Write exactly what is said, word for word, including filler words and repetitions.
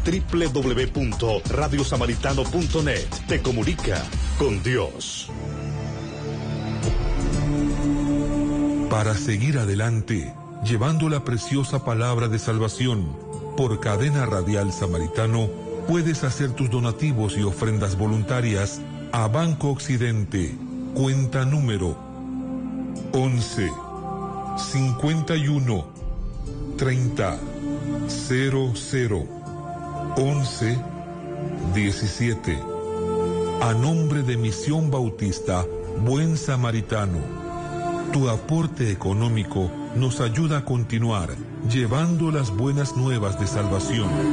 doble u doble u doble u punto radio samaritano punto net. Te comunica con Dios. Para seguir adelante, llevando la preciosa palabra de salvación, por Cadena Radial Samaritano, puedes hacer tus donativos y ofrendas voluntarias a Banco Occidente, cuenta número once, cincuenta y uno, treinta, cero cero, once, diecisiete. A nombre de Misión Bautista Buen Samaritano, tu aporte económico nos ayuda a continuar llevando las buenas nuevas de salvación.